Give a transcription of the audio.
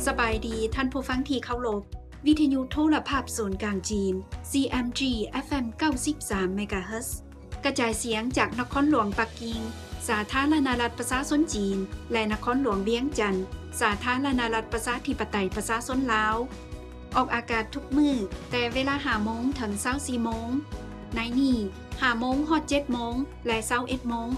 สบายดีท่านผู้ฟังที่เคารพวิทยุโทรภาพศูนย์กลางจีน CMG FM 93 MHz กระจายเสียงจากนครหลวงปักกิ่งสาธารณรัฐประชาชนจีนและนครหลวงเวียงจันทน์สาธารณรัฐประชาธิปไตยประชาชนลาวออกอากาศทุกมื้อแต่เวลา 5 โมงถึง 24 โมงในนี้ 5 โมงฮอด 7 โมงและ 21 โมง